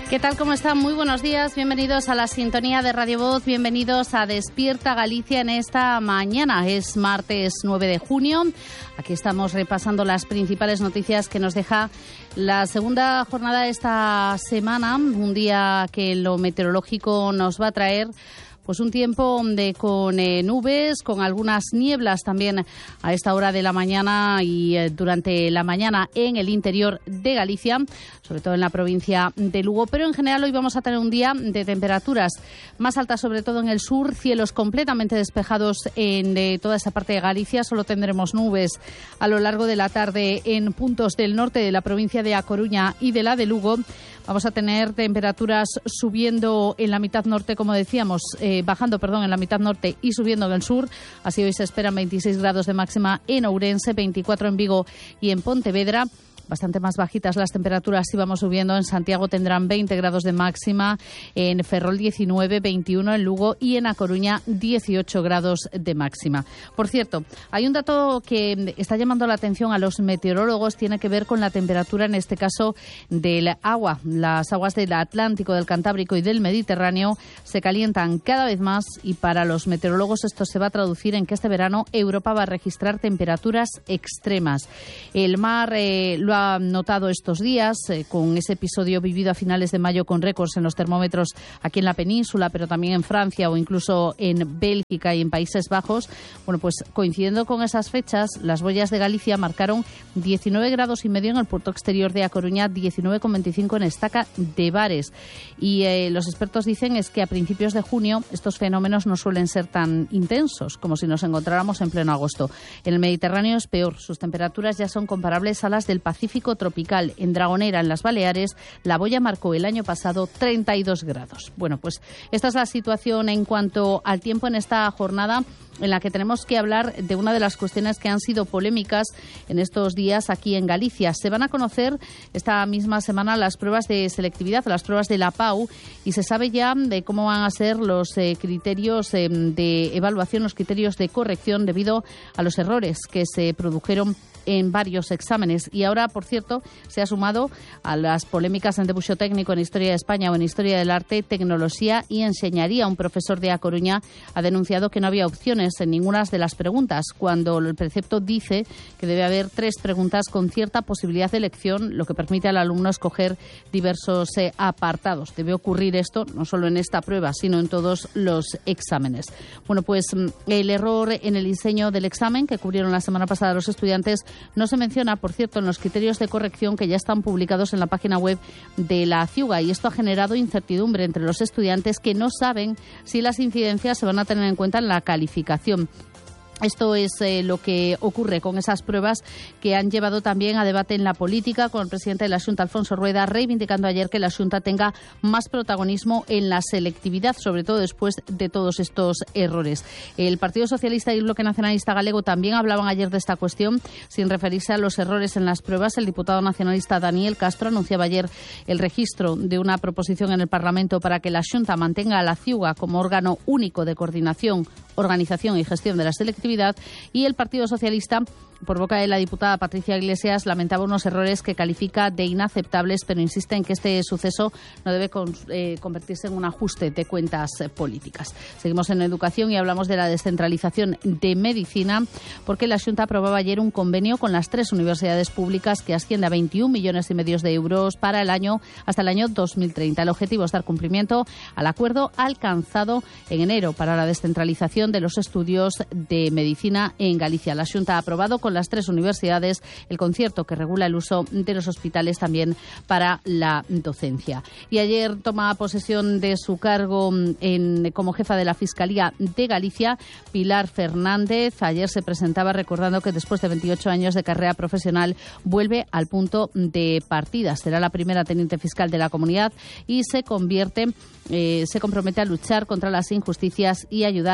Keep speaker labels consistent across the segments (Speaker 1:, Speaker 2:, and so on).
Speaker 1: ¿Qué tal? ¿Cómo están? Muy buenos días. Bienvenidos a la sintonía de Radio Voz. Bienvenidos a Despierta Galicia en esta mañana. Es martes 9 de junio. Aquí estamos repasando las principales noticias que nos deja la segunda jornada de esta semana. Un día que lo meteorológico nos va a traer pues un tiempo con nubes, con algunas nieblas también a esta hora de la mañana y durante la mañana en el interior de Galicia, sobre todo en la provincia de Lugo. Pero en general hoy vamos a tener un día de temperaturas más altas, sobre todo en el sur, cielos completamente despejados en toda esa parte de Galicia. Solo tendremos nubes a lo largo de la tarde en puntos del norte de la provincia de A Coruña y de la de Lugo. Vamos a tener temperaturas subiendo en la mitad norte, como decíamos, bajando en la mitad norte y subiendo en el sur. Así hoy se esperan 26 grados de máxima en Ourense, 24 en Vigo y en Pontevedra. Bastante más bajitas las temperaturas si vamos subiendo. En Santiago tendrán 20 grados de máxima, en Ferrol 19, 21 en Lugo y en A Coruña 18 grados de máxima. Por cierto, hay un dato que está llamando la atención a los meteorólogos, tiene que ver con la temperatura, en este caso, del agua. Las aguas del Atlántico, del Cantábrico y del Mediterráneo se calientan cada vez más y para los meteorólogos esto se va a traducir en que este verano Europa va a registrar temperaturas extremas. El mar lo ha notado estos días con ese episodio vivido a finales de mayo con récords en los termómetros aquí en la península, pero también en Francia o incluso en Bélgica y en Países Bajos. Bueno, pues coincidiendo con esas fechas, las boyas de Galicia marcaron 19 grados y medio en el puerto exterior de A Coruña, 19,25 en Estaca de Bares. Y los expertos dicen es que a principios de junio estos fenómenos no suelen ser tan intensos como si nos encontráramos en pleno agosto. En el Mediterráneo es peor, sus temperaturas ya son comparables a las del Pacífico tropical. En Dragonera, en las Baleares, la boya marcó el año pasado 32 grados. Bueno, pues esta es la situación en cuanto al tiempo en esta jornada, en la que tenemos que hablar de una de las cuestiones que han sido polémicas en estos días aquí en Galicia. Se van a conocer esta misma semana las pruebas de selectividad, las pruebas de la PAU, y se sabe ya de cómo van a ser los criterios de evaluación, los criterios de corrección debido a los errores que se produjeron en varios exámenes. Y ahora, por cierto, se ha sumado a las polémicas en debuxo técnico en Historia de España o en Historia del Arte, Tecnoloxía y Enseñaría. Un profesor de A Coruña ha denunciado que no había opciones en ninguna de las preguntas, cuando el precepto dice que debe haber 3 preguntas con cierta posibilidad de elección, lo que permite al alumno escoger diversos apartados. Debe ocurrir esto no solo en esta prueba, sino en todos los exámenes. Bueno, pues el error en el diseño del examen que cubrieron la semana pasada los estudiantes no se menciona, por cierto, en los criterios de corrección que ya están publicados en la página web de la CIUGA, y esto ha generado incertidumbre entre los estudiantes que no saben si las incidencias se van a tener en cuenta en la calificación. Esto es lo que ocurre con esas pruebas que han llevado también a debate en la política, con el presidente de la Xunta, Alfonso Rueda, reivindicando ayer que la Xunta tenga más protagonismo en la selectividad, sobre todo después de todos estos errores. El Partido Socialista y el Bloque Nacionalista Galego también hablaban ayer de esta cuestión, sin referirse a los errores en las pruebas. El diputado nacionalista Daniel Castro anunciaba ayer el registro de una proposición en el Parlamento para que la Xunta mantenga a la CIUGA como órgano único de coordinación, organización y gestión de la selectividad. Y el Partido Socialista, por boca de la diputada Patricia Iglesias, lamentaba unos errores que califica de inaceptables, pero insiste en que este suceso no debe convertirse en un ajuste de cuentas políticas. Seguimos en educación y hablamos de la descentralización de medicina, porque la Xunta aprobaba ayer un convenio con las 3 universidades públicas que asciende a 21,5 millones de euros para el año hasta el año 2030. El objetivo es dar cumplimiento al acuerdo alcanzado en enero para la descentralización de los estudios de medicina en Galicia. La Xunta ha aprobado con las 3 universidades el concierto que regula el uso de los hospitales también para la docencia. Y ayer toma posesión de su cargo como jefa de la Fiscalía de Galicia Pilar Fernández. Ayer se presentaba recordando que después de 28 años de carrera profesional vuelve al punto de partida. Será la primera teniente fiscal de la comunidad y se compromete a luchar contra las injusticias y ayudar a que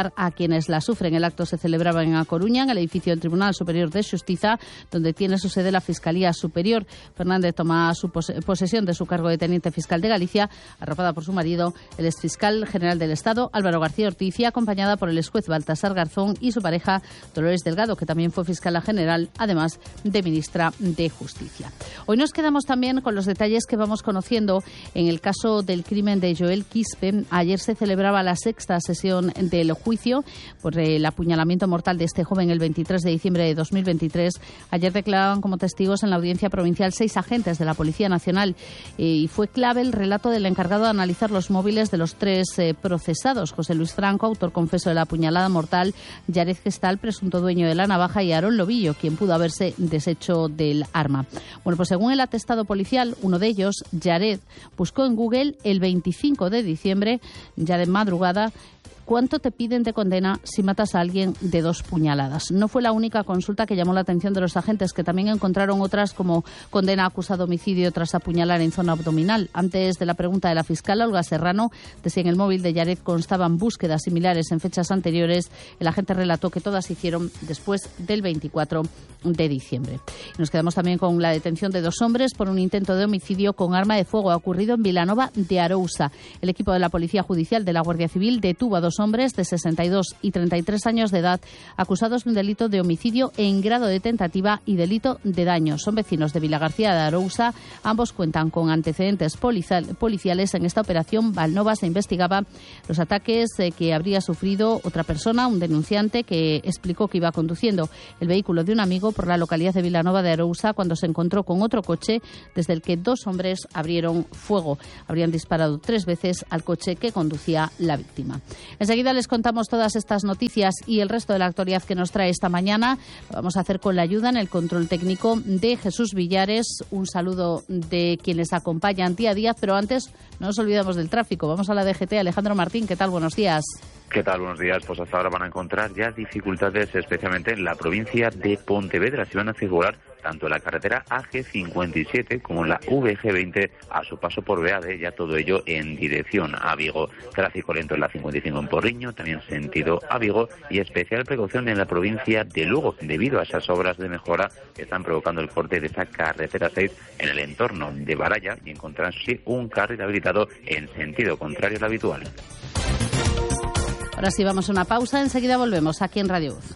Speaker 1: quienes la sufren. El acto se celebraba en A Coruña, en el edificio del Tribunal Superior de Xustiza, donde tiene su sede la Fiscalía Superior. Fernández toma su posesión de su cargo de teniente fiscal de Galicia, arropada por su marido, el exfiscal general del Estado, Álvaro García Ortiz, y acompañada por el exjuez Baltasar Garzón y su pareja, Dolores Delgado, que también fue fiscala general, además de ministra de Justicia. Hoy nos quedamos también con los detalles que vamos conociendo en el caso del crimen de Joel Quispe. Ayer se celebraba la sexta sesión del juicio por el apuñalamiento mortal de este joven el 23 de diciembre de 2023. Ayer declaraban como testigos en la audiencia provincial 6 agentes de la Policía Nacional y fue clave el relato del encargado de analizar los móviles de los 3 procesados: José Luis Franco, autor confeso de la apuñalada mortal; Yared Gestal, presunto dueño de la navaja; y Aarón Lobillo, quien pudo haberse deshecho del arma. Bueno, pues según el atestado policial, uno de ellos, Yared, buscó en Google el 25 de diciembre, ya de madrugada, ¿cuánto te piden de condena si matas a alguien de 2 puñaladas? No fue la única consulta que llamó la atención de los agentes, que también encontraron otras como condena acusado homicidio tras apuñalar en zona abdominal. Antes de la pregunta de la fiscal Olga Serrano de si en el móvil de Yared constaban búsquedas similares en fechas anteriores, el agente relató que todas se hicieron después del 24 de diciembre. Nos quedamos también con la detención de 2 hombres por un intento de homicidio con arma de fuego ocurrido en Vilanova de Arousa. El equipo de la Policía Judicial de la Guardia Civil detuvo a 2 hombres de 62 y 33 años de edad acusados de un delito de homicidio en grado de tentativa y delito de daño. Son vecinos de Vilagarcía de Arousa. Ambos cuentan con antecedentes policiales. En esta operación Valnova se investigaba los ataques que habría sufrido otra persona, un denunciante, que explicó que iba conduciendo el vehículo de un amigo por la localidad de Vilanova de Arousa cuando se encontró con otro coche desde el que 2 hombres abrieron fuego. Habrían disparado 3 veces al coche que conducía la víctima. Enseguida les contamos todas estas noticias y el resto de la actualidad que nos trae esta mañana. Lo vamos a hacer con la ayuda en el control técnico de Jesús Villares. Un saludo de quienes acompañan día a día, pero antes no nos olvidamos del tráfico. Vamos a la DGT. Alejandro Martín, ¿qué tal? Buenos días.
Speaker 2: ¿Qué tal? Buenos días. Pues hasta ahora van a encontrar ya dificultades, especialmente en la provincia de Pontevedra. Si van a circular tanto en la carretera AG57 como en la VG20 a su paso por Beade, ya todo ello en dirección a Vigo. Tráfico lento en la 55 en Porriño, también sentido a Vigo, y especial precaución en la provincia de Lugo, debido a esas obras de mejora que están provocando el corte de esa carretera 6 en el entorno de Baralla, y encontrarán sí un carril habilitado en sentido contrario al habitual.
Speaker 1: Ahora sí, vamos a una pausa. Enseguida volvemos aquí en Radio Voz.